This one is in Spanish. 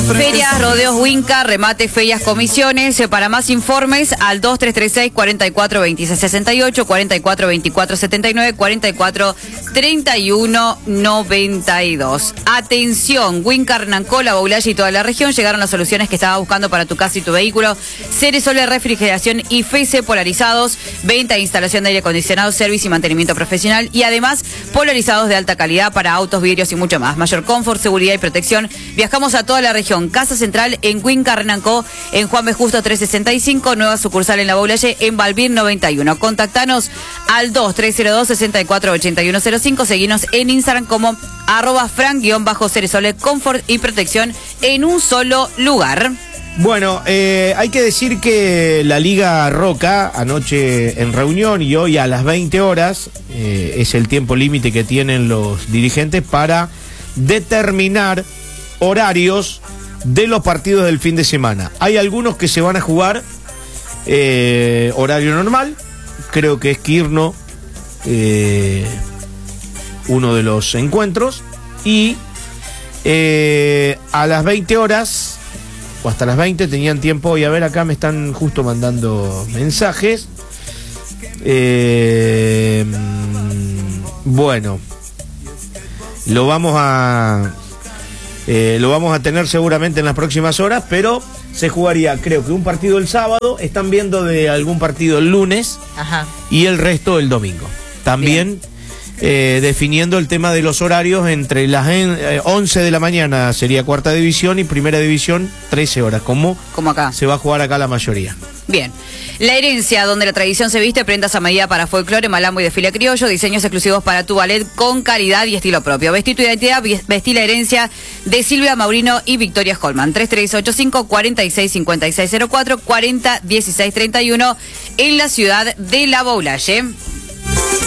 Ferias, rodeos Winca, remate, ferias, comisiones. Para más informes al 2336 44 26 68, 44 24 79, 44 31 92. Atención, Winca, Hernán Cola, Boulaye y toda la región llegaron las soluciones que estaba buscando para tu casa y tu vehículo. Ceresole, refrigeración y FESE polarizados, venta e instalación de aire acondicionado, servicio y mantenimiento profesional y además polarizados de alta calidad para autos, vidrios y mucho más. Mayor confort, seguridad y protección. Viajamos a toda la región. Casa Central en Winca, Hernán Co, en Juan B. Justo 365, nueva sucursal en la Boulaye, en Balbín 91. Contactanos al 2302-648105. Seguinos en Instagram como @fran_ceresole, confort y protección en un solo lugar. Bueno, hay que decir que la Liga Roca, anoche en reunión y hoy a las 20 horas, es el tiempo límite que tienen los dirigentes para determinar horarios de los partidos del fin de semana. Hay algunos que se van a jugar horario normal, creo que es Quirno uno de los encuentros, y a las 20 horas o hasta las 20 tenían tiempo. Y a ver, acá me están justo mandando mensajes. Bueno, lo vamos a tener seguramente en las próximas horas, pero se jugaría, creo que un partido el sábado, están viendo de algún partido el lunes. Ajá. Y el resto el domingo. También definiendo el tema de los horarios entre las 11 de la mañana sería cuarta división y primera división 13 horas, como acá se va a jugar acá la mayoría. Bien. La Herencia, donde la tradición se viste, prendas a medida para folclore, malambo y desfile criollo, diseños exclusivos para tu ballet con calidad y estilo propio. Vestí tu identidad, vestí la Herencia de Silvia Maurino y Victoria Holman. 3385 465604 40 16 31 en la ciudad de La Boulaye.